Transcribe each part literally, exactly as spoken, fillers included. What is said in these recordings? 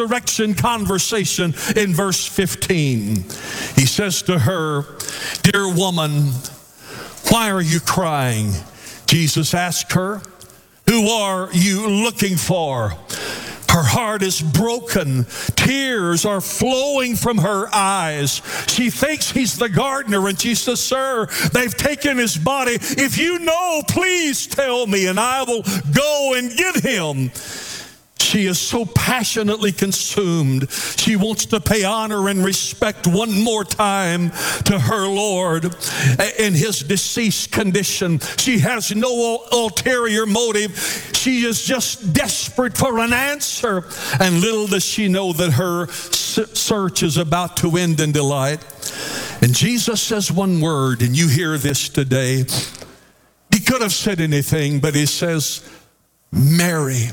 resurrection conversation in verse fifteen. He says to her, "Dear woman, why are you crying?" Jesus asked her, "Who are you looking for?" Her heart is broken. Tears are flowing from her eyes. She thinks he's the gardener, and she says, "Sir, they've taken his body. If you know, please tell me, and I will go and get him." She is so passionately consumed. She wants to pay honor and respect one more time to her Lord in his deceased condition. She has no ulterior motive. She is just desperate for an answer. And little does she know that her search is about to end in delight. And Jesus says one word, and you hear this today. He could have said anything, but he says, "Mary."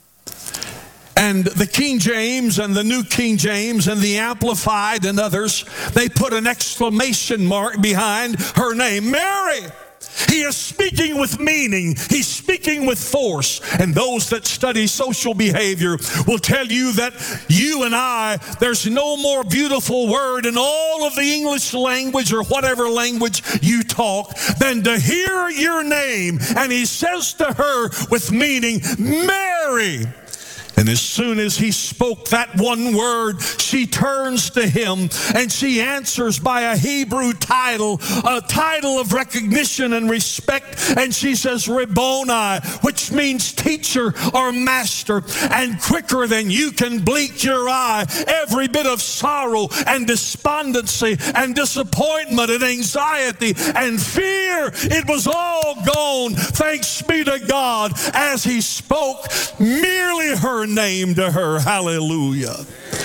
And the King James and the New King James and the Amplified and others, they put an exclamation mark behind her name, Mary. He is speaking with meaning. He's speaking with force. And those that study social behavior will tell you that you and I, there's no more beautiful word in all of the English language or whatever language you talk than to hear your name. And he says to her with meaning, "Mary." And as soon as he spoke that one word, she turns to him and she answers by a Hebrew title, a title of recognition and respect. And she says, "Rabboni," which means teacher or master. And quicker than you can blink your eye, every bit of sorrow and despondency and disappointment and anxiety and fear, it was all gone. Thanks be to God as he spoke merely her name to her. Hallelujah.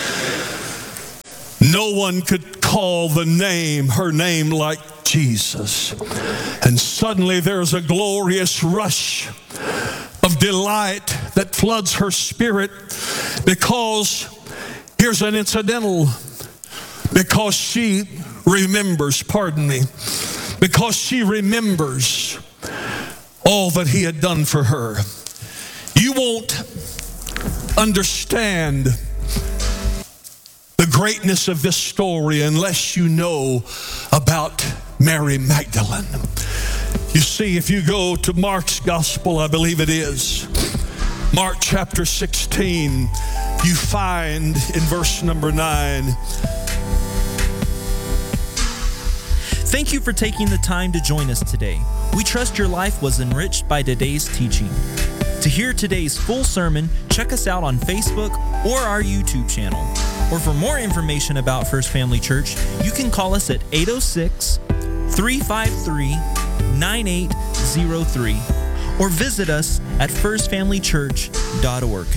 No one could call the name, her name, like Jesus. And suddenly there's a glorious rush of delight that floods her spirit, because here's an incidental, because she remembers, pardon me, because she remembers all that he had done for her. You won't understand the greatness of this story unless you know about Mary Magdalene. You see, if you go to Mark's gospel, I believe it is, Mark chapter sixteen, you find in verse number nine. Thank you for taking the time to join us today. We trust your life was enriched by today's teaching. To hear today's full sermon, check us out on Facebook or our YouTube channel. Or for more information about First Family Church, you can call us at eight oh six, three five three, nine eight oh three or visit us at first family church dot org.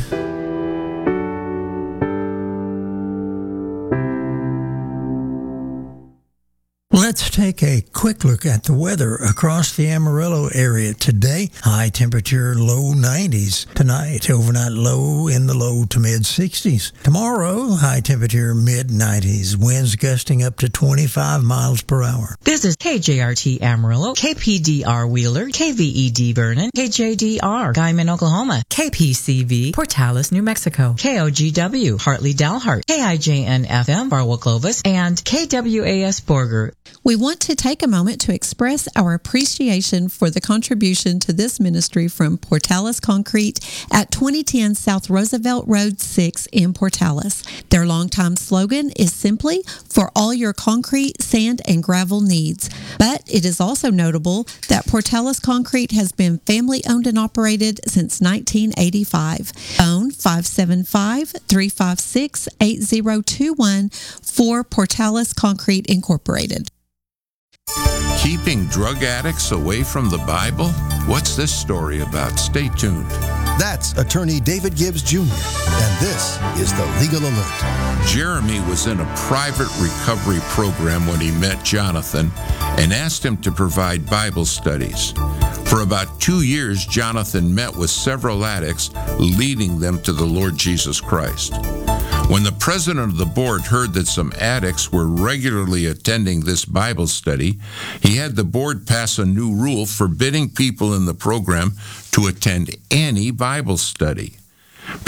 Let's take a quick look at the weather across the Amarillo area today. High temperature, low nineties. Tonight, overnight low in the low to mid sixties. Tomorrow, high temperature, mid nineties. Winds gusting up to twenty-five miles per hour. This is K J R T Amarillo, K P D R Wheeler, K V E D Vernon, K J D R Guyman, Oklahoma, K P C V Portales, New Mexico, K O G W Hartley Dalhart, K I J N F M Barwell Clovis, and K W A S Borger. We want to take a moment to express our appreciation for the contribution to this ministry from Portales Concrete at twenty ten South Roosevelt Road six in Portales. Their longtime slogan is simply, "For all your concrete, sand, and gravel needs." But it is also notable that Portales Concrete has been family-owned and operated since nineteen eighty-five. Phone five seven five, three five six, eight zero two one for Portales Concrete Incorporated. Keeping drug addicts away from the Bible? What's this story about? Stay tuned. That's attorney David Gibbs Junior, and this is the Legal Alert. Jeremy was in a private recovery program when he met Jonathan and asked him to provide Bible studies. For about two years, Jonathan met with several addicts, leading them to the Lord Jesus Christ. When the president of the board heard that some addicts were regularly attending this Bible study, he had the board pass a new rule forbidding people in the program to attend any Bible study.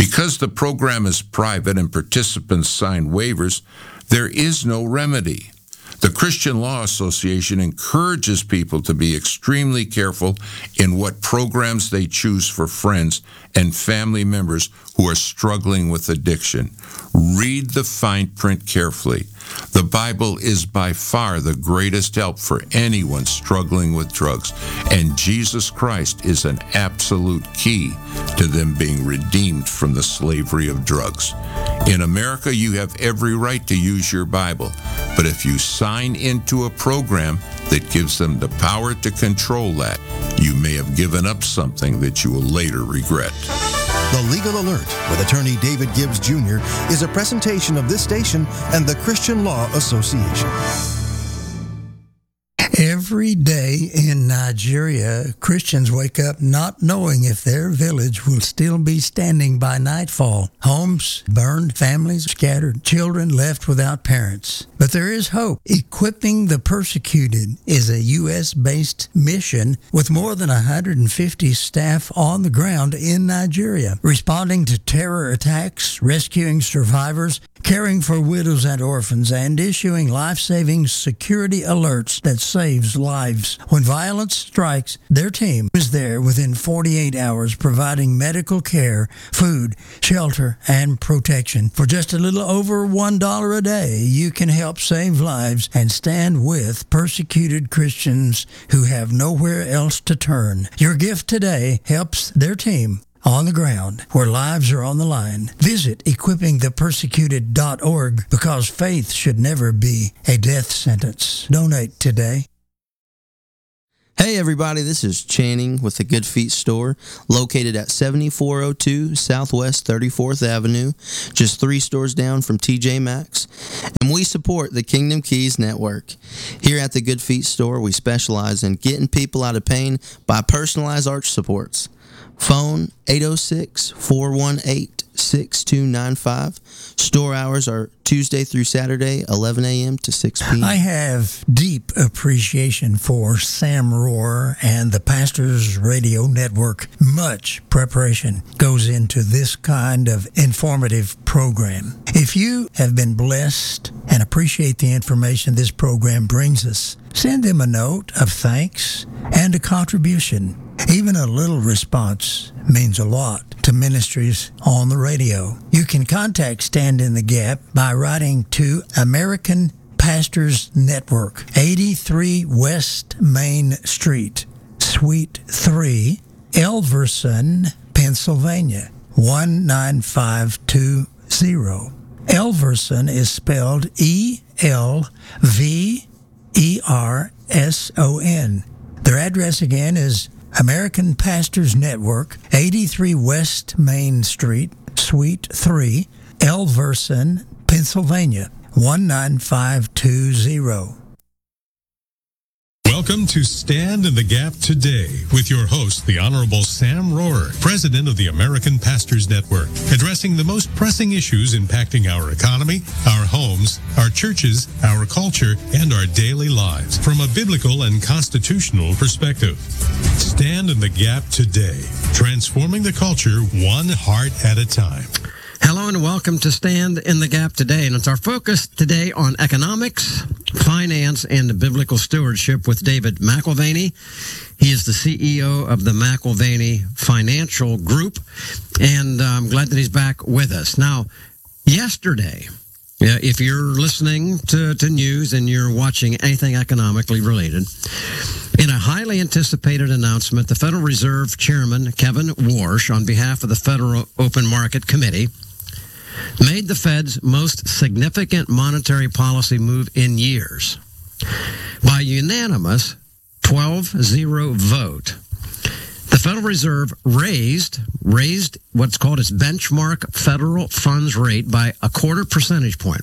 Because the program is private and participants sign waivers, there is no remedy. The Christian Law Association encourages people to be extremely careful in what programs they choose for friends and family members who are struggling with addiction. Read the fine print carefully. The Bible is by far the greatest help for anyone struggling with drugs, and Jesus Christ is an absolute key to them being redeemed from the slavery of drugs. In America, you have every right to use your Bible, but if you sign into a program that gives them the power to control that, you may have given up something that you will later regret. The Legal Alert with attorney David Gibbs Junior is a presentation of this station and the Christian Law Association. Every day in Nigeria, Christians wake up not knowing if their village will still be standing by nightfall. Homes burned, families scattered, children left without parents. But there is hope. Equipping the Persecuted is a U S-based mission with more than one hundred fifty staff on the ground in Nigeria, responding to terror attacks, rescuing survivors, caring for widows and orphans, and issuing life-saving security alerts that saves lives. When violence strikes, their team is there within forty-eight hours, providing medical care, food, shelter, and protection. For just a little over one dollar a day, you can help save lives and stand with persecuted Christians who have nowhere else to turn. Your gift today helps their team on the ground where lives are on the line. Visit equipping the persecuted dot org because faith should never be a death sentence. Donate today. Hey everybody, this is Channing with the Good Feet Store, located at seventy-four oh two Southwest thirty-fourth Avenue, just three stores down from T J Maxx, and we support the Kingdom Keys Network. Here at the Good Feet Store, we specialize in getting people out of pain by personalized arch supports. Phone eight oh six, four one eight, six two nine five. Store hours are Tuesday through Saturday, eleven a.m. to six p.m. I have deep appreciation for Sam Rohrer and the Pastors Radio Network. Much preparation goes into this kind of informative program. If you have been blessed and appreciate the information this program brings us, send them a note of thanks and a contribution. Even a little response means a lot to ministries on the radio. You can contact Stand in the Gap by writing to American Pastors Network, eighty-three West Main Street, Suite three, Elverson, Pennsylvania, one nine five two zero. Elverson is spelled E L V E R S O N. Their address again is American Pastors Network, eighty-three West Main Street, Suite three, Elverson, Pennsylvania, one nine five two zero. Welcome to Stand in the Gap Today with your host, the Honorable Sam Rohrer, President of the American Pastors Network, addressing the most pressing issues impacting our economy, our homes, our churches, our culture, and our daily lives from a biblical and constitutional perspective. Stand in the Gap Today, transforming the culture one heart at a time. Hello and welcome to Stand in the Gap Today, and it's our focus today on economics, finance, and biblical stewardship with David McIlvaney. He is the C E O of the McIlvaney Financial Group, and I'm glad that he's back with us. Now, yesterday, if you're listening to, to news and you're watching anything economically related, in a highly anticipated announcement, the Federal Reserve Chairman, Kevin Warsh, on behalf of the Federal Open Market Committee, made the Fed's most significant monetary policy move in years. By unanimous twelve zero vote, the Federal Reserve raised raised what's called its benchmark federal funds rate by a quarter percentage point,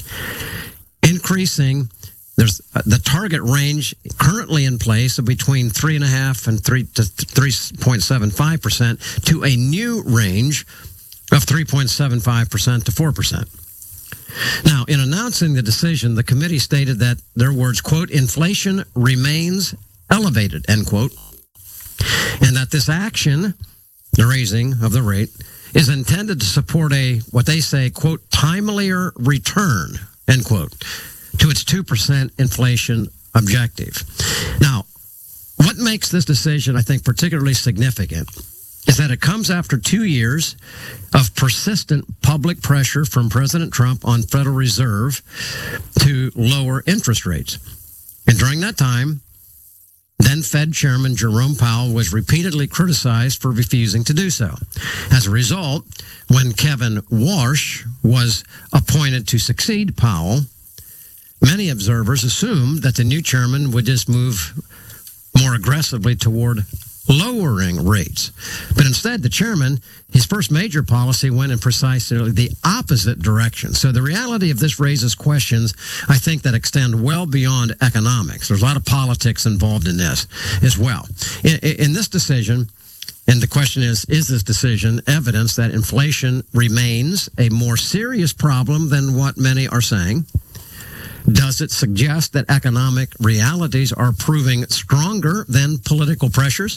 increasing there's uh, the target range currently in place of between three and a half and three to three point seven five percent to a new range of three point seven five percent to four percent. Now, in announcing the decision, the committee stated that their words, quote, inflation remains elevated, end quote, and that this action, the raising of the rate, is intended to support a, what they say, quote, timelier return, end quote, to its two percent inflation objective. Now, what makes this decision, I think, particularly significant is that it comes after two years of persistent public pressure from President Trump on Federal Reserve to lower interest rates. And during that time, then Fed Chairman Jerome Powell was repeatedly criticized for refusing to do so. As a result, when Kevin Warsh was appointed to succeed Powell, many observers assumed that the new chairman would just move more aggressively toward lowering rates. But instead, the chairman, his first major policy went in precisely the opposite direction. So the reality of this raises questions, I think, that extend well beyond economics. There's a lot of politics involved in this as well. In, in this decision, and the question is, is this decision evidence that inflation remains a more serious problem than what many are saying? Does it suggest that economic realities are proving stronger than political pressures?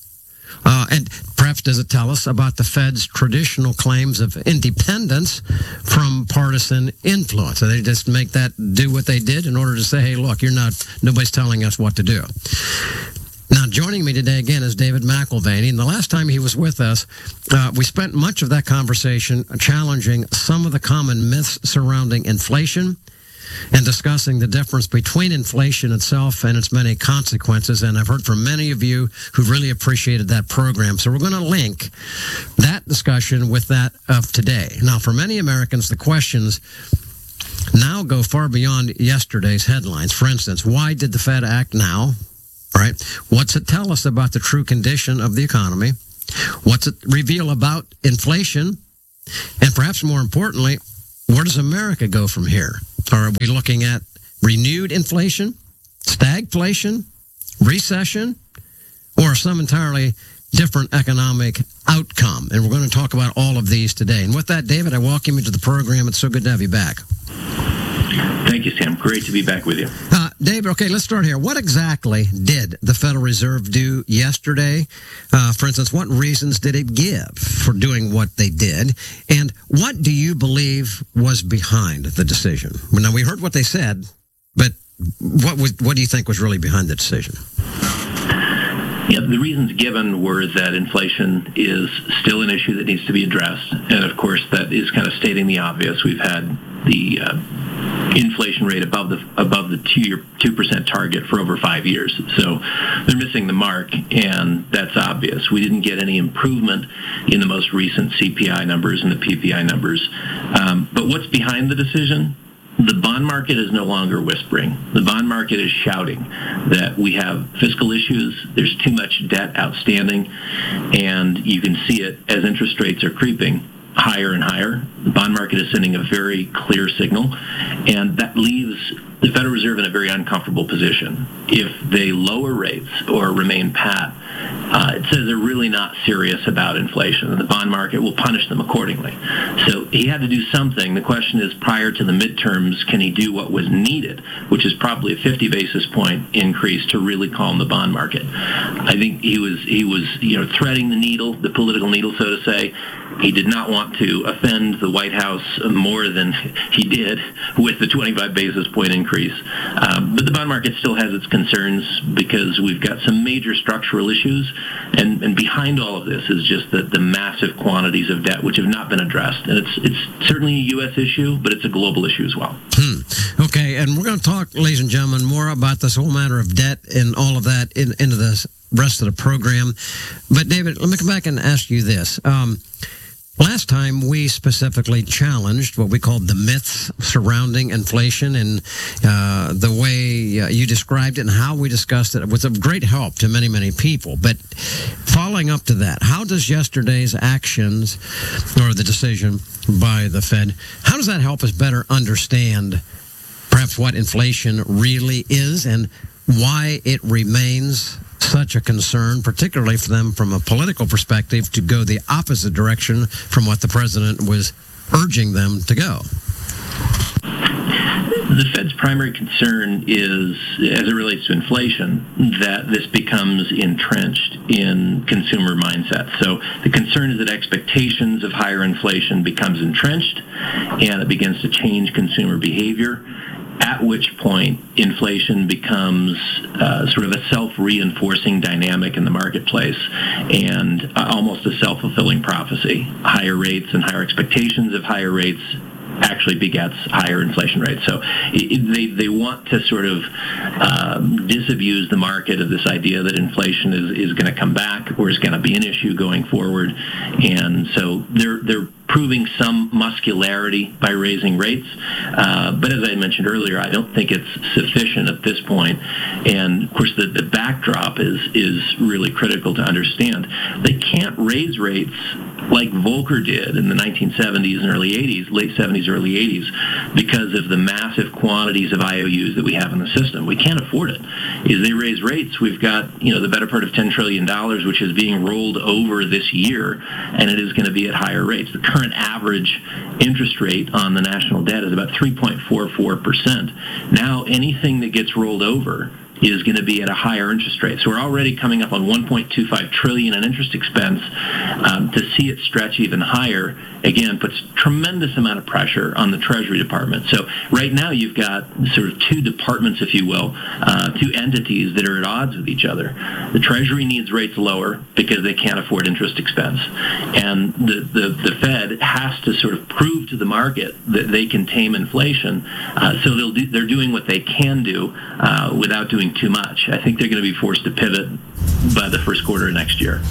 Uh, and perhaps does it tell us about the Fed's traditional claims of independence from partisan influence? So they just make that do what they did in order to say, hey, look, you're not, nobody's telling us what to do. Now, joining me today again is David McAlvany, and the last time he was with us, uh, we spent much of that conversation challenging some of the common myths surrounding inflation and discussing the difference between inflation itself and its many consequences. And I've heard from many of you who really appreciated that program. So we're going to link that discussion with that of today. Now, for many Americans, the questions now go far beyond yesterday's headlines. For instance, why did the Fed act now? Right? What's it tell us about the true condition of the economy? What's it reveal about inflation? And perhaps more importantly, where does America go from here? Are we looking at renewed inflation, stagflation, recession, or some entirely different economic outcome? And we're going to talk about all of these today. And with that, David, I welcome you to the program. It's so good to have you back. Thank you, Sam. Great to be back with you. Uh, David, okay, let's start here. What exactly did the Federal Reserve do yesterday? Uh, for instance, what reasons did it give for doing what they did? And what do you believe was behind the decision? Well, now, we heard what they said, but what was, what do you think was really behind the decision? Yeah, the reasons given were that inflation is still an issue that needs to be addressed. And, of course, that is kind of stating the obvious. We've had the uh, inflation rate above the above the two-year two percent target for over five years. So they're missing the mark, and that's obvious. We didn't get any improvement in the most recent C P I numbers and the P P I numbers. Um, but what's behind the decision? The bond market is no longer whispering. The bond market is shouting that we have fiscal issues, there's too much debt outstanding, and you can see it as interest rates are creeping higher and higher. The bond market is sending a very clear signal, and that leaves the Federal Reserve in a very uncomfortable position. If they lower rates or remain pat, uh, it says they're really not serious about inflation, and the bond market will punish them accordingly. So he had to do something. The question is, prior to the midterms, can he do what was needed, which is probably a fifty basis point increase to really calm the bond market? I think he was he was you know threading the needle, the political needle, so to say. He did not want to offend the White House more than he did with the twenty-five basis point increase. Um, but the bond market still has its concerns because we've got some major structural issues, and, and behind all of this is just the, the massive quantities of debt which have not been addressed. And it's it's certainly a U S issue, but it's a global issue as well. Hmm. Okay, and we're going to talk, ladies and gentlemen, more about this whole matter of debt and all of that in, into the rest of the program. But David, let me come back and ask you this. Um, Last time, we specifically challenged what we called the myths surrounding inflation, and uh, the way uh, you described it and how we discussed it was of great help to many, many people. But following up to that, how does yesterday's actions or the decision by the Fed, how does that help us better understand perhaps what inflation really is and why it remains such a concern, particularly for them from a political perspective, to go the opposite direction from what the president was urging them to go? The Fed's primary concern is, as it relates to inflation, that this becomes entrenched in consumer mindset. So the concern is that expectations of higher inflation becomes entrenched and it begins to change consumer behavior, at which point inflation becomes uh, sort of a self-reinforcing dynamic in the marketplace and uh, almost a self-fulfilling prophecy. Higher rates and higher expectations of higher rates actually begets higher inflation rates. So it, they, they want to sort of um, disabuse the market of this idea that inflation is, is going to come back or is going to be an issue going forward. And so they're they're proving some muscularity by raising rates. Uh, but as I mentioned earlier, I don't think it's sufficient at this point. And of course, the, the backdrop is is really critical to understand. They can't raise rates like Volcker did in the nineteen seventies and early eighties, late seventies, early eighties, because of the massive quantities of I O Us that we have in the system. We can't afford it. As they raise rates, we've got, you know, the better part of ten trillion dollars, which is being rolled over this year, and it is going to be at higher rates. The current average interest rate on the national debt is about three point four four percent. Now, anything that gets rolled over is going to be at a higher interest rate. So we're already coming up on one point two five trillion dollars in interest expense. Um, to see it stretch even higher, again, puts tremendous amount of pressure on the Treasury Department. So right now you've got sort of two departments, if you will, uh, two entities that are at odds with each other. The Treasury needs rates lower because they can't afford interest expense. And the, the, the Fed has to sort of prove to the market that they can tame inflation. Uh, so they'll do, they're doing what they can do uh, without doing too much. I think they're going to be forced to pivot by the first quarter of next year.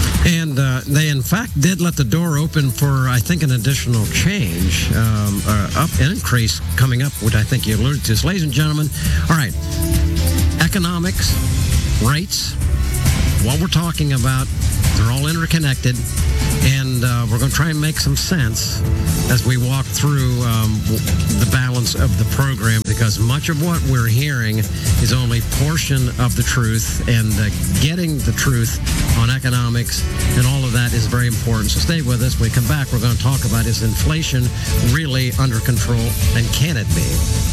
And uh, they, in fact, did let the door open for, I think, an additional change, um, uh, up an increase coming up, which I think you alluded to. So, ladies and gentlemen, all right, economics, rates, what we're talking about, they're all interconnected, and uh, we're going to try and make some sense as we walk through um, the balance of the program, because much of what we're hearing is only portion of the truth, and uh, getting the truth on economics and all of that is very important. So stay with us. When we come back, we're going to talk about, is inflation really under control, and can it be?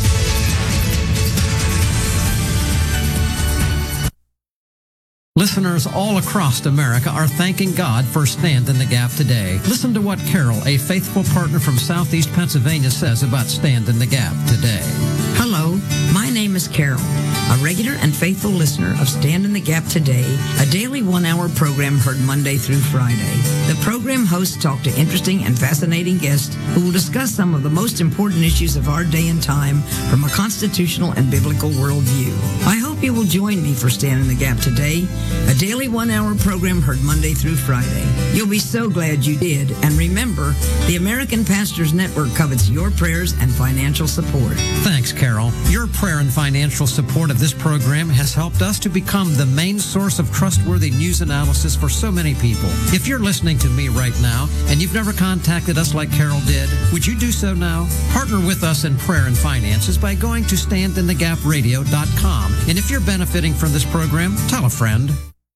Listeners all across America are thanking God for Stand in the Gap today. Listen to what Carol, a faithful partner from Southeast Pennsylvania, says about Stand in the Gap today. Hello, my name is Carol, a regular and faithful listener of Stand in the Gap Today, a daily one-hour program heard Monday through Friday. The program hosts talk to interesting and fascinating guests who will discuss some of the most important issues of our day and time from a constitutional and biblical worldview. I hope you will join me for Stand in the Gap Today, a daily one-hour program heard Monday through Friday. You'll be so glad you did. And remember, the American Pastors Network covets your prayers and financial support. Thanks, Carol. Your prayer and financial support of this program has helped us to become the main source of trustworthy news analysis for so many people. If you're listening to me right now and you've never contacted us like Carol did, would you do so now? Partner with us in prayer and finances by going to stand in the gap radio dot com. And if you're benefiting from this program, tell a friend.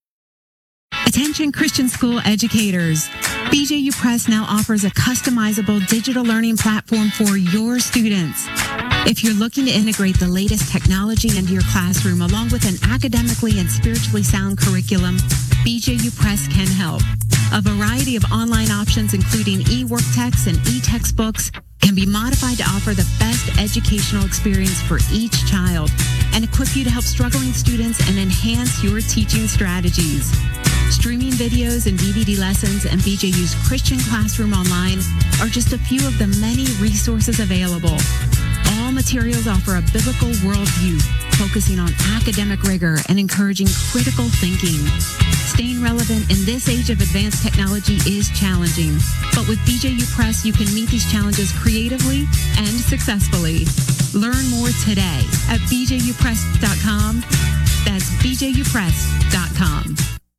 Attention Christian school educators. B J U Press now offers a customizable digital learning platform for your students. If you're looking to integrate the latest technology into your classroom along with an academically and spiritually sound curriculum, B J U Press can help. A variety of online options, including e-work texts and e-textbooks, can be modified to offer the best educational experience for each child and equip you to help struggling students and enhance your teaching strategies. Streaming videos and D V D lessons and B J U's Christian Classroom Online are just a few of the many resources available. All materials offer a biblical worldview, focusing on academic rigor and encouraging critical thinking. Staying relevant in this age of advanced technology is challenging, but with B J U Press, you can meet these challenges creatively and successfully. Learn more today at b j u press dot com. That's b j u press dot com.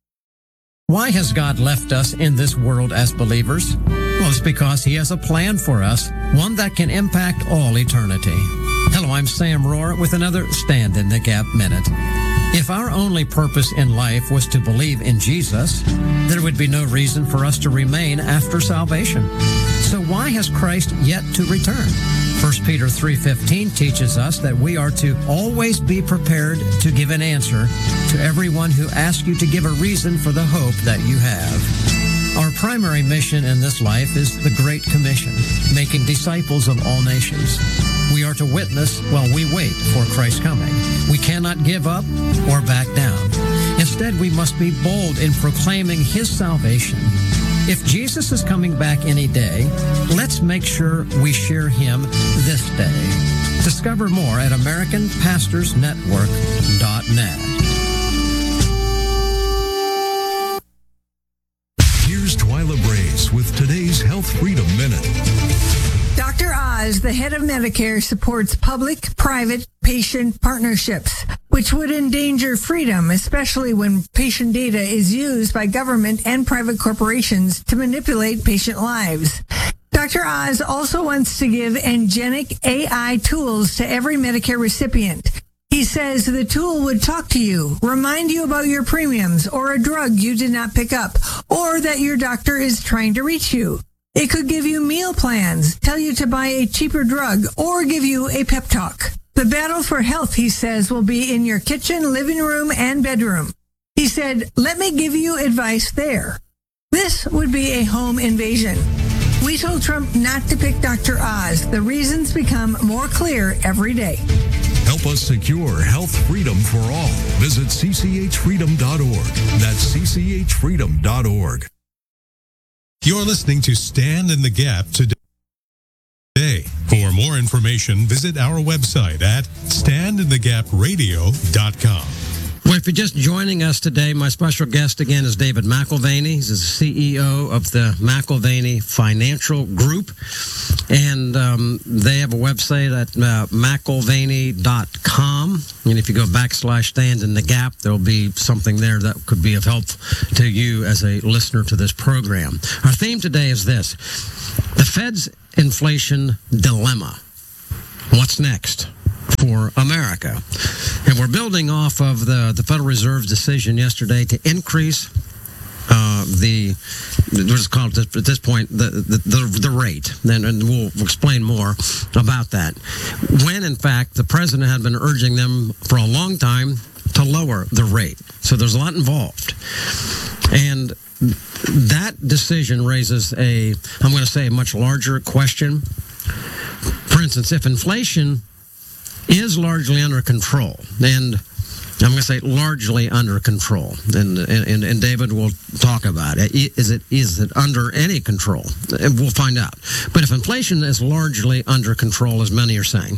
Why has God left us in this world as believers? Well, it's because He has a plan for us, one that can impact all eternity. Hello, I'm Sam Rohr with another Stand in the Gap Minute. If our only purpose in life was to believe in Jesus, there would be no reason for us to remain after salvation. So why has Christ yet to return? First Peter three fifteen teaches us that we are to always be prepared to give an answer to everyone who asks you to give a reason for the hope that you have. Our primary mission in this life is the Great Commission, making disciples of all nations. We are to witness while we wait for Christ's coming. We cannot give up or back down. Instead, we must be bold in proclaiming His salvation. If Jesus is coming back any day, let's make sure we share Him this day. Discover more at American Pastors Network dot net. Here's Twyla Brace with today's Health Freedom Minute. Doctor Oz, the head of Medicare, supports public-private patient partnerships, which would endanger freedom, especially when patient data is used by government and private corporations to manipulate patient lives. Doctor Oz also wants to give angelic A I tools to every Medicare recipient. He says the tool would talk to you, remind you about your premiums or a drug you did not pick up, or that your doctor is trying to reach you. It could give you meal plans, tell you to buy a cheaper drug, or give you a pep talk. The battle for health, he says, will be in your kitchen, living room, and bedroom. He said, let me give you advice there. This would be a home invasion. We told Trump not to pick Doctor Oz. The reasons become more clear every day. Help us secure health freedom for all. Visit c c h freedom dot org. That's c c h freedom dot org. You're listening to Stand in the Gap today. For more information, visit our website at stand in the gap radio dot com. Well, if you're just joining us today, my special guest again is David McAlvany. He's the C E O of the McAlvany Financial Group. And um, they have a website at uh, McAlvany dot com. And if you go backslash stand in the gap, there'll be something there that could be of help to you as a listener to this program. Our theme today is this: the Fed's inflation dilemma. What's next for America? And we're building off of the, the Federal Reserve's decision yesterday to increase uh, the, what's called at this point, the, the, the, the rate. And, and we'll explain more about that. When, in fact, the president had been urging them for a long time to lower the rate. So there's a lot involved. And that decision raises a, I'm going to say, a much larger question. For instance, if inflation is largely under control, and I'm going to say largely under control, and, and and David will talk about it. Is it is it under any control? We'll find out. But if inflation is largely under control, as many are saying,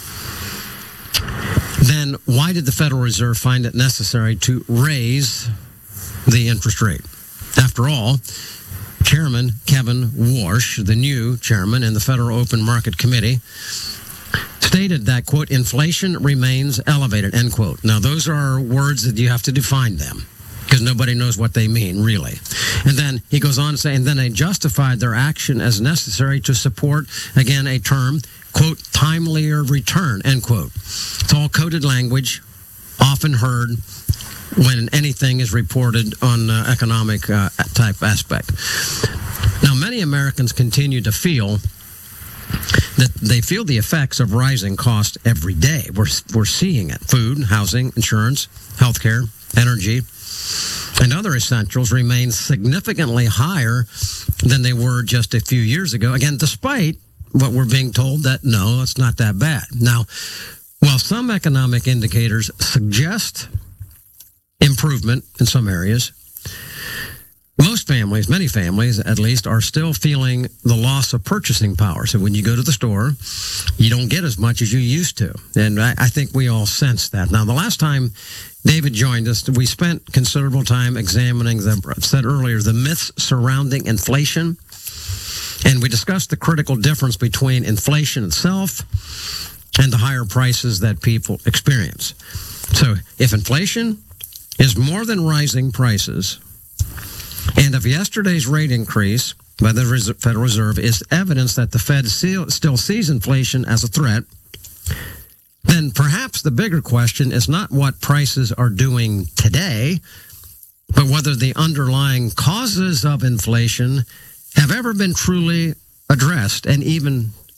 then why did the Federal Reserve find it necessary to raise the interest rate? After all, Chairman Kevin Warsh, the new chairman in the Federal Open Market Committee, stated that, quote, inflation remains elevated, end quote. Now, those are words that you have to define them, because nobody knows what they mean, really. And then he goes on to say, and then they justified their action as necessary to support, again, a term, quote, timelier return, end quote. It's all coded language, often heard when anything is reported on uh, economic uh, type aspect. Now, many Americans continue to feel that they feel the effects of rising costs every day. We're, we're seeing it. Food, housing, insurance, healthcare, energy, and other essentials remain significantly higher than they were just a few years ago. Again, despite what we're being told that, no, it's not that bad. Now, while some economic indicators suggest improvement in some areas, most families, many families at least, are still feeling the loss of purchasing power. So when you go to the store, you don't get as much as you used to. And I, I think we all sense that. Now, the last time David joined us, we spent considerable time examining, the, I said earlier, the myths surrounding inflation. And we discussed the critical difference between inflation itself and the higher prices that people experience. So if inflation is more than rising prices, and if yesterday's rate increase by the Federal Reserve is evidence that the Fed still sees inflation as a threat, then perhaps the bigger question is not what prices are doing today, but whether the underlying causes of inflation have ever been truly addressed and even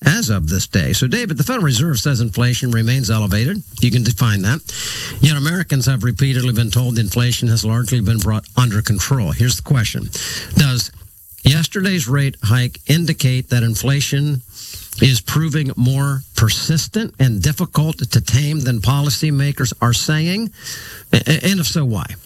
as of this day. So, David, the Federal Reserve says inflation remains elevated. You can define that. Yet Americans have repeatedly been told inflation has largely been brought under control. Here's the question. Does yesterday's rate hike indicate that inflation is proving more persistent and difficult to tame than policymakers are saying? And if so, why?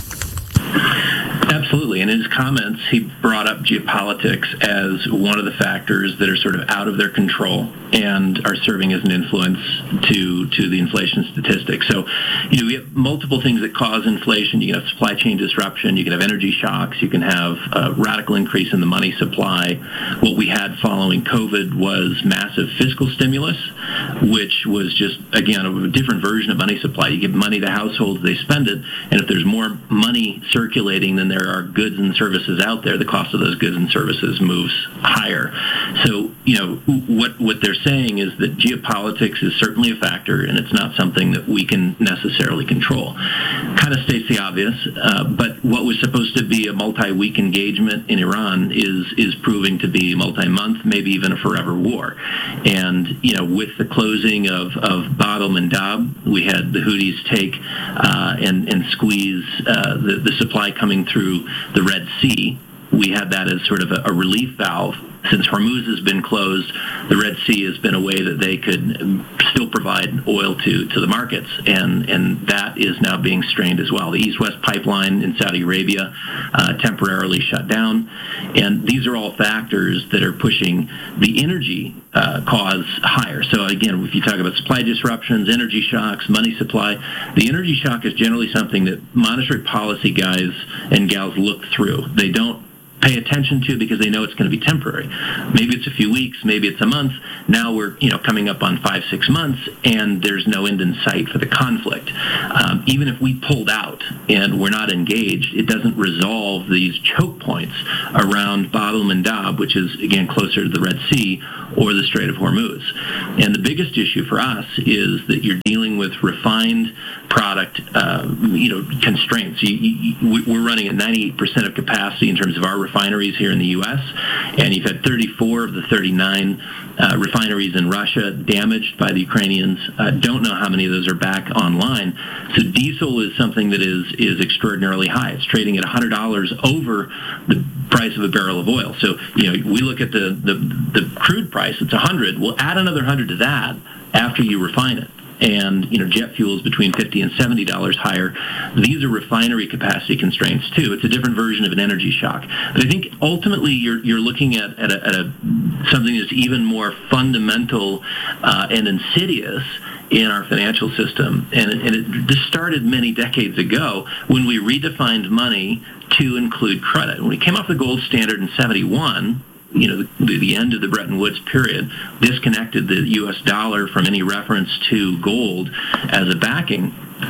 Absolutely. In his comments, he brought up geopolitics as one of the factors that are sort of out of their control and are serving as an influence to to the inflation statistics. So, you know, we have multiple things that cause inflation. You can have supply chain disruption. You can have energy shocks. You can have a radical increase in the money supply. What we had following COVID was massive fiscal stimulus, which was just, again, a different version of money supply. You give money to households, they spend it, and if there's more money circulating than there are goods and services out there, the cost of those goods and services moves higher. So, you know, what what they're saying is that geopolitics is certainly a factor, and it's not something that we can necessarily control. Kind of states the obvious, uh, but what was supposed to be a multi-week engagement in Iran is is proving to be multi-month, maybe even a forever war. And, you know, with the closing of, of Bab el-Mandab, we had the Houthis take uh, and, and squeeze uh, the, the supply coming through the Red Sea. We had that as sort of a, a relief valve. Since Hormuz has been closed, the Red Sea has been a way that they could still provide oil to, to the markets, and, and that is now being strained as well. The East-West pipeline in Saudi Arabia uh, temporarily shut down, and these are all factors that are pushing the energy uh, cause higher. So again, if you talk about supply disruptions, energy shocks, money supply, the energy shock is generally something that monetary policy guys and gals look through. They don't pay attention to because they know it's going to be temporary. Maybe it's a few weeks, maybe it's a month. Now we're, you know, coming up on five, six months, and there's no end in sight for the conflict. Um, even if we pulled out and we're not engaged, it doesn't resolve these choke points around Bab el-Mandab, which is, again, closer to the Red Sea, or the Strait of Hormuz. And the biggest issue for us is that you're dealing with refined product, uh, you know, constraints. You, you, we're running at ninety-eight percent of capacity in terms of our refineries here in the U S, and you've had thirty-four of the thirty-nine uh, refineries in Russia damaged by the Ukrainians. Uh, don't know how many of those are back online. So diesel is something that is is extraordinarily high. It's trading at one hundred dollars over the price of a barrel of oil. So, you know, we look at the, the, the crude price, it's one hundred. We'll add another one hundred to that after you refine it. And, you know, jet fuel is between fifty and seventy dollars higher. These are refinery capacity constraints, too. It's a different version of an energy shock. But I think ultimately you're you're looking at, at, a, at a, something that's even more fundamental uh, and insidious in our financial system. And, and it, this started many decades ago when we redefined money to include credit. When we came off the gold standard in seventy-one, you know, the, the end of the Bretton Woods period, disconnected the U S dollar from any reference to gold as a backing.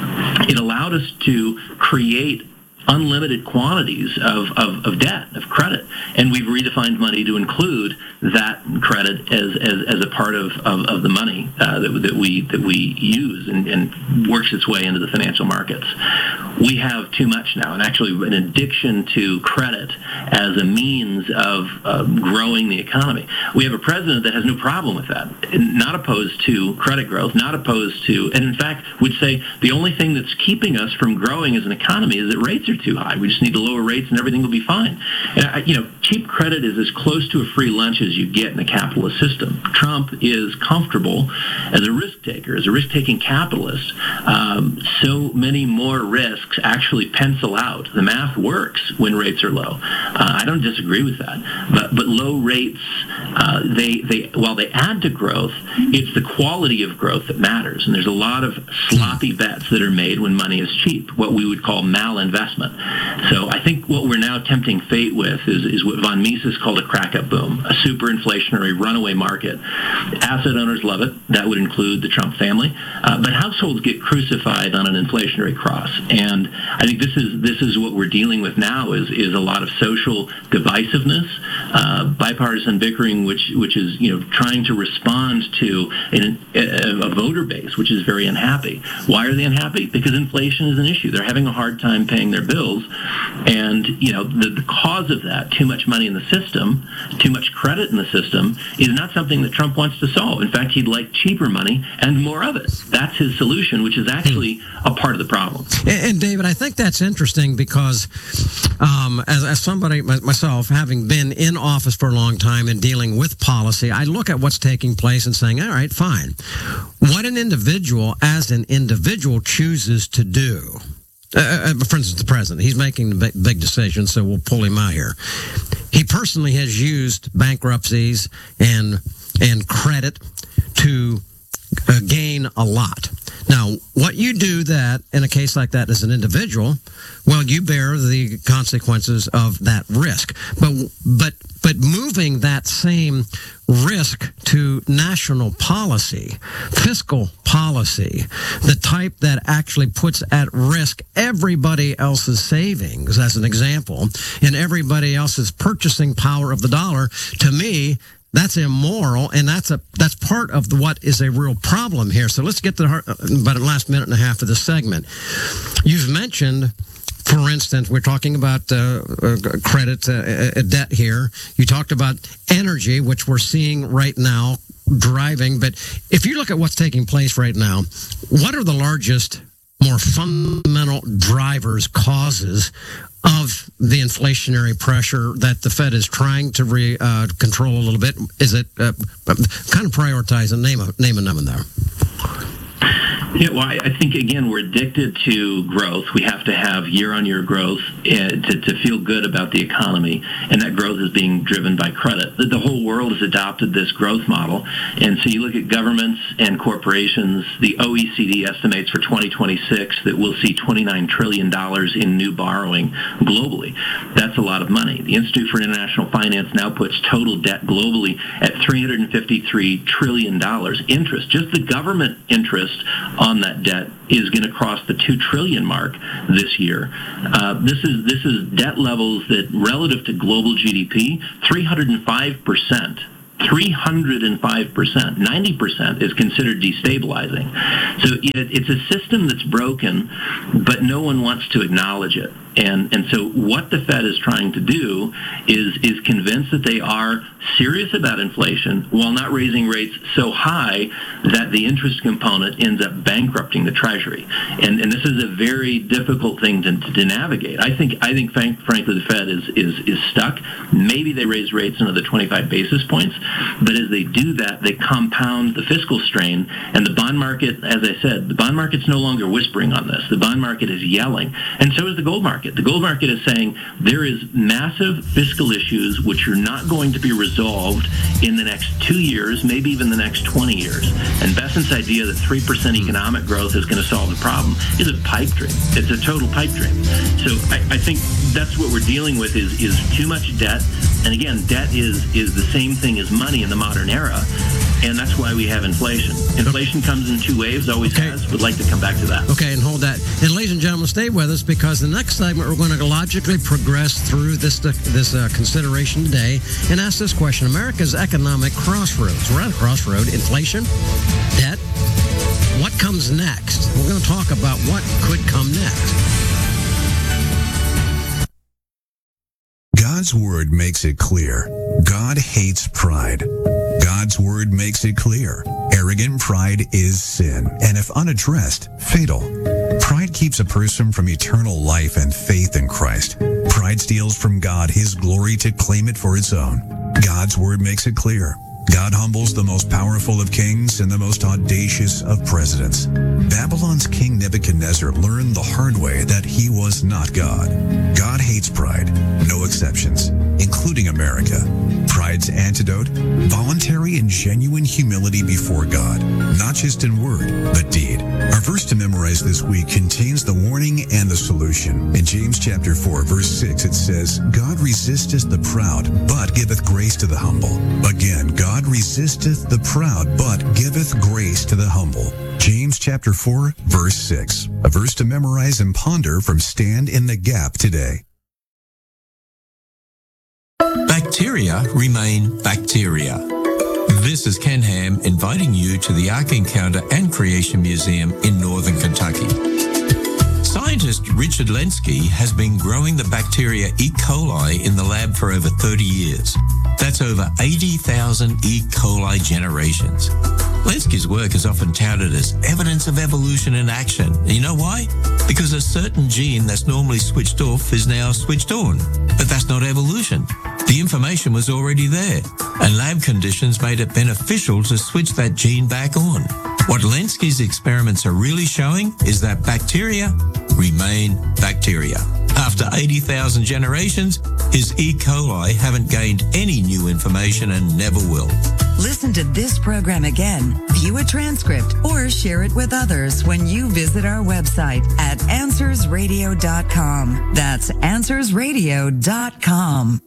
It allowed us to create unlimited quantities of, of, of debt, of credit. And we've redefined money to include that credit as, as, as a part of, of, of the money uh, that, that we that we use and, and works its way into the financial markets. We have too much now, and actually an addiction to credit as a means of uh, growing the economy. We have a president that has no problem with that, not opposed to credit growth, not opposed to, and in fact would say the only thing that's keeping us from growing as an economy is that rates are too high. We just need to lower rates and everything will be fine. And, I, you know, cheap credit is as close to a free lunch as you get in a capitalist system. Trump is comfortable as a risk taker, as a risk-taking capitalist. Um, so many more risks actually pencil out. The math works when rates are low. Uh, I don't disagree with that. But but low rates, uh, they they while they add to growth, it's the quality of growth that matters. And there's a lot of sloppy bets that are made when money is cheap, what we would call malinvestment. So I think what we're now tempting fate with is, is what von Mises called a crack-up boom, a super inflationary runaway market. Asset owners love it. That would include the Trump family. Uh, but households get crucified on an inflationary cross. And And I think this is this is what we're dealing with now is is a lot of social divisiveness, uh, bipartisan bickering, which which is you know trying to respond to an, a, a voter base which is very unhappy. Why are they unhappy? Because inflation is an issue. They're having a hard time paying their bills, and you know the, the cause of that, too much money in the system, too much credit in the system, is not something that Trump wants to solve. In fact, he'd like cheaper money and more of it. That's his solution, which is actually a part of the problem. And, and David, I think that's interesting because um, as, as somebody myself, having been in office for a long time and dealing with policy, I look at what's taking place and saying, all right, fine. What an individual as an individual chooses to do. Uh, for instance, the president, he's making the big, big decisions, so we'll pull him out here. He personally has used bankruptcies and and credit to uh, gain a lot. Now, what you do that in a case like that as an individual, well, you bear the consequences of that risk. But but but moving that same risk to national policy, fiscal policy, the type that actually puts at risk everybody else's savings, as an example, and everybody else's purchasing power of the dollar, to me, that's immoral, and that's a that's part of the, what is a real problem here. So let's get to the heart, about the last minute and a half of this segment. You've mentioned, for instance, we're talking about uh, uh, credit, uh, uh, debt here. You talked about energy, which we're seeing right now driving. But if you look at what's taking place right now, what are the largest, more fundamental drivers, causes of the inflationary pressure that the Fed is trying to re, uh, control a little bit? Is it uh, kind of prioritize and name a, name a number there? Yeah, well, I think, again, we're addicted to growth. We have to have year-on-year growth uh, to, to feel good about the economy, and that growth is being driven by credit. The, the whole world has adopted this growth model, and so you look at governments and corporations. The O E C D estimates for twenty twenty-six that we'll see twenty-nine trillion dollars in new borrowing globally. That's a lot of money. The Institute for International Finance now puts total debt globally at three hundred fifty-three trillion dollars. Interest, just the government interest on that debt, is going to cross the two trillion mark this year. Uh, this is this is debt levels that, relative to global G D P, three hundred five percent. three hundred five percent, ninety percent is considered destabilizing. So it, it's a system that's broken, but no one wants to acknowledge it. And and so what the Fed is trying to do is is convince that they are serious about inflation while not raising rates so high that the interest component ends up bankrupting the Treasury. And and this is a very difficult thing to, to navigate. I think I think frank, frankly the Fed is, is is stuck. Maybe they raise rates another twenty-five basis points, but as they do that, they compound the fiscal strain, and the bond market, as I said, the bond market's no longer whispering on this. The bond market is yelling, and so is the gold market. The gold market is saying there is massive fiscal issues which are not going to be resolved in the next two years, maybe even the next twenty years. And Besant's idea that three percent economic growth is going to solve the problem is a pipe dream. It's a total pipe dream. So I, I think that's what we're dealing with is, is too much debt. And again, debt is, is the same thing as money in the modern era. And that's why we have inflation. Inflation comes in two waves, always okay. has. Would like to come back to that. Okay, and hold that. And ladies and gentlemen, stay with us, because the next segment we're going to logically progress through this this uh, consideration today and ask this question. America's economic crossroads. We're at a crossroad. Inflation, debt. What comes next? We're going to talk about what could come next. God's word makes it clear. God hates pride. God's word makes it clear. Arrogant pride is sin, and if unaddressed, fatal. Pride keeps a person from eternal life and faith in Christ. Pride steals from God his glory to claim it for its own. God's word makes it clear. God humbles the most powerful of kings and the most audacious of presidents. Babylon's King Nebuchadnezzar learned the hard way that he was not God. God hates pride, no exceptions, including America. Pride's antidote? Voluntary and genuine humility before God, not just in word, but deed. Our verse to memorize this week contains the warning and the solution. In James chapter four, verse six, it says, God resisteth the proud, but giveth grace to the humble. Again, God resisteth the proud, but giveth grace grace to the humble. James chapter four, verse six. A verse to memorize and ponder from Stand in the Gap today. Bacteria remain bacteria. This is Ken Ham inviting you to the Ark Encounter and Creation Museum in Northern Kentucky. Scientist Richard Lenski has been growing the bacteria E. coli in the lab for over thirty years. That's over eighty thousand E. coli generations. Lenski's work is often touted as evidence of evolution in action. And you know why? Because a certain gene that's normally switched off is now switched on. But that's not evolution. The information was already there, and lab conditions made it beneficial to switch that gene back on. What Lenski's experiments are really showing is that bacteria remain bacteria. After eighty thousand generations, his E. coli haven't gained any new information and never will. Listen to this program again, view a transcript, or share it with others when you visit our website at answers radio dot com. That's answers radio dot com.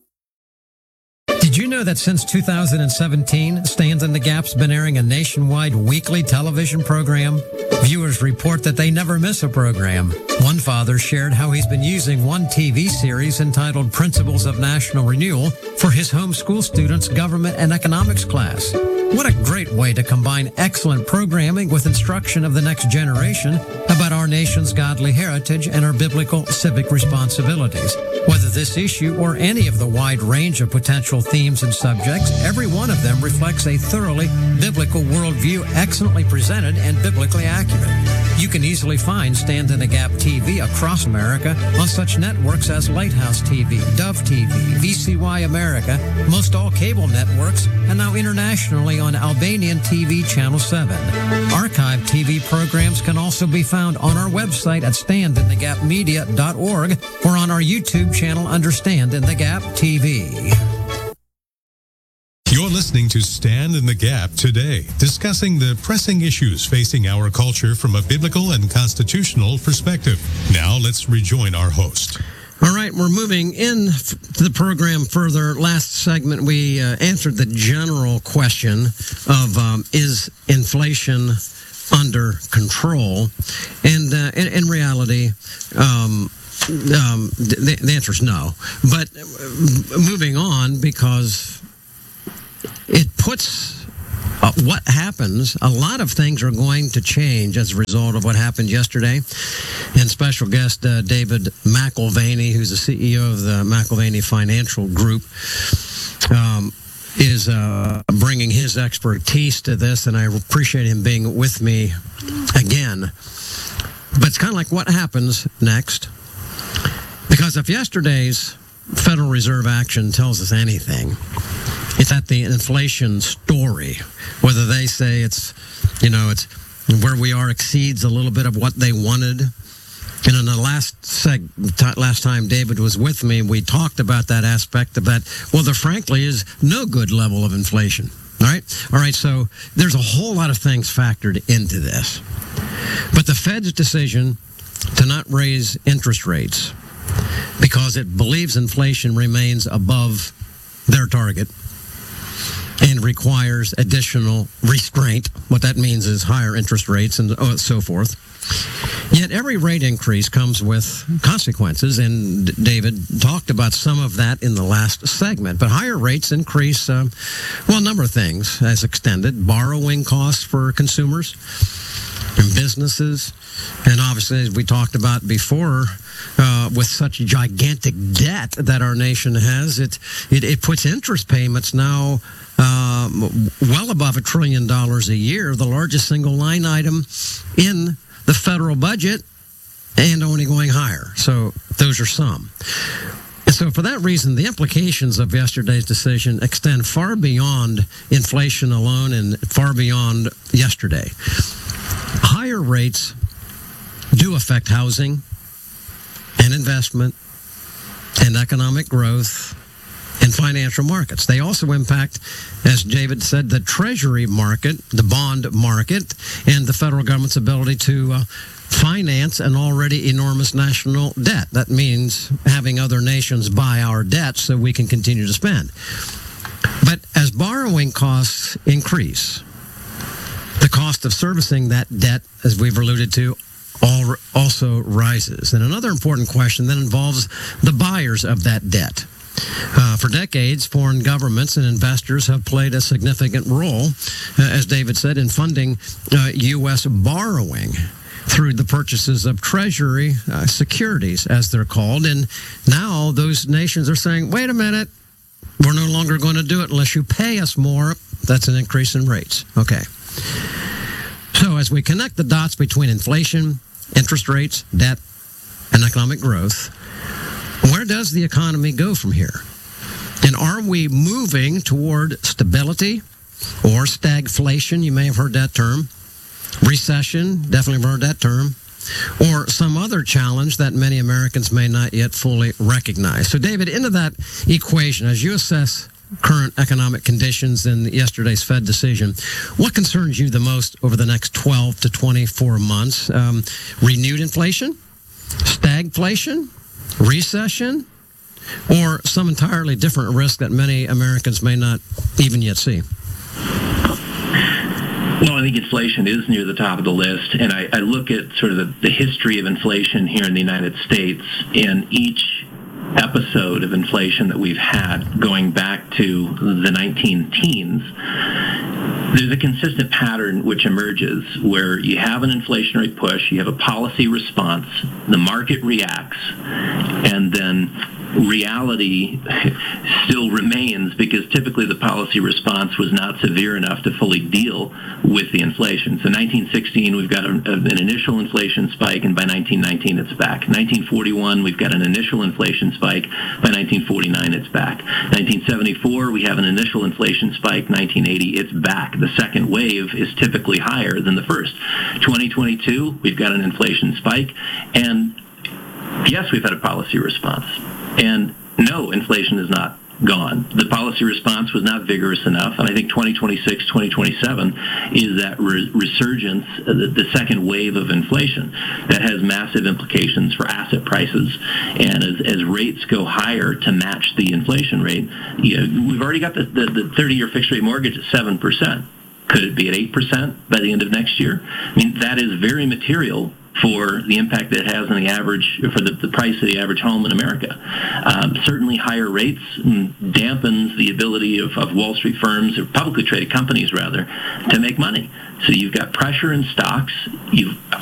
Did you know that since two thousand seventeen, Stand in the Gap's been airing a nationwide weekly television program? Viewers report that they never miss a program. One father shared how he's been using one T V series entitled Principles of National Renewal for his homeschool students' government and economics class. What a great way to combine excellent programming with instruction of the next generation about our nation's godly heritage and our biblical civic responsibilities. Whether this issue or any of the wide range of potential themes and subjects, every one of them reflects a thoroughly biblical worldview, excellently presented and biblically accurate. You can easily find Stand in the Gap T V across America on such networks as Lighthouse T V, Dove T V, V C Y America, most all cable networks, and now internationally on Albanian T V Channel seven. Archive T V programs can also be found on our website at stand in the gap media dot org or on our YouTube channel under Stand in the Gap T V. You're listening to Stand in the Gap today, discussing the pressing issues facing our culture from a biblical and constitutional perspective. Now let's rejoin our host. All right, we're moving in to the program further. Last segment, we uh, answered the general question of um, is inflation under control? And uh, in, in reality, um, um, the, the answer is no. But uh, moving on, because it puts uh, what happens, a lot of things are going to change as a result of what happened yesterday. And special guest uh, David McAlvaney, who's the C E O of the McAlvaney Financial Group, um, is uh, bringing his expertise to this, and I appreciate him being with me again. But it's kind of like what happens next. Because if yesterday's Federal Reserve action tells us anything, it's that the inflation story, whether they say it's, you know, it's where we are exceeds a little bit of what they wanted. And in the last seg, t- last time David was with me, we talked about that aspect of that. Well, there frankly is no good level of inflation. All right? All right, so there's a whole lot of things factored into this. But the Fed's decision to not raise interest rates because it believes inflation remains above their target and requires additional restraint. What that means is higher interest rates and so forth. Yet every rate increase comes with consequences, and David talked about some of that in the last segment. But higher rates increase, um, well, a number of things as extended. Borrowing costs for consumers and businesses, and obviously, as we talked about before, uh, with such gigantic debt that our nation has, it it, it puts interest payments now um, well above a trillion dollars a year, the largest single line item in the federal budget, and only going higher. So those are some. And so for that reason, the implications of yesterday's decision extend far beyond inflation alone and far beyond yesterday. Higher rates do affect housing and investment and economic growth and financial markets. They also impact, as David said, the treasury market, the bond market, and the federal government's ability to uh, finance an already enormous national debt. That means having other nations buy our debt so we can continue to spend. But as borrowing costs increase, the cost cost of servicing that debt, as we've alluded to, all, also rises. And another important question then involves the buyers of that debt. Uh, for decades, foreign governments and investors have played a significant role, uh, as David said, in funding uh, U S borrowing through the purchases of Treasury uh, securities, as they're called. And now those nations are saying, wait a minute, we're no longer going to do it unless you pay us more. That's an increase in rates. Okay. So as we connect the dots between inflation, interest rates, debt, and economic growth, where does the economy go from here? And are we moving toward stability or stagflation? You may have heard that term. Recession, definitely heard that term. Or some other challenge that many Americans may not yet fully recognize. So, David, into that equation, as you assess current economic conditions and yesterday's Fed decision, what concerns you the most over the next twelve to twenty-four months? Um, renewed inflation? Stagflation? Recession? Or some entirely different risk that many Americans may not even yet see? Well, I think inflation is near the top of the list, and I, I look at sort of the, the history of inflation here in the United States, and each episode of inflation that we've had going back to the nineteen teens, there's a consistent pattern which emerges where you have an inflationary push, you have a policy response, the market reacts, and then reality still remains because typically the policy response was not severe enough to fully deal with the inflation. So nineteen sixteen, we've got a, a, an initial inflation spike, and by nineteen nineteen, it's back. nineteen forty-one, we've got an initial inflation spike. By nineteen forty-nine, it's back. nineteen seventy-four, we have an initial inflation spike. nineteen eighty, it's back. The second wave is typically higher than the first. twenty twenty-two, we've got an inflation spike, and yes, we've had a policy response. And no, inflation is not gone. The policy response was not vigorous enough, and I think twenty twenty-six, twenty twenty-seven is that re- resurgence, uh, the, the second wave of inflation that has massive implications for asset prices. And as, as rates go higher to match the inflation rate, you know, we've already got the, the, the thirty-year fixed-rate mortgage at seven percent. Could it be at eight percent by the end of next year? I mean, that is very material for the impact that it has on the average, for the, the price of the average home in America. Um, certainly higher rates dampens the ability of, of Wall Street firms, or publicly traded companies rather, to make money. So you've got pressure in stocks, you've